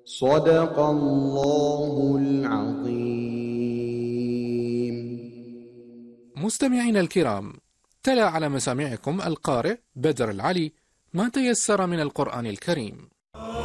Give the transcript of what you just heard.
صدق الله العظيم. مستمعينا الكرام، تلا على مسامعكم القارئ بدر العلي ما تيسر من القرآن الكريم.